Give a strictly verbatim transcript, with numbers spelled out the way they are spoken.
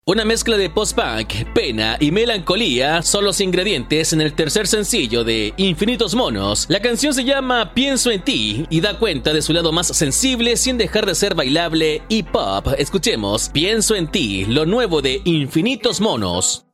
Una mezcla de post-punk, pena y melancolía son los ingredientes en el tercer sencillo de Infinitos Monos. La canción se llama Pienso en ti y da cuenta de su lado más sensible sin dejar de ser bailable y pop. Escuchemos Pienso en ti, lo nuevo de Infinitos Monos.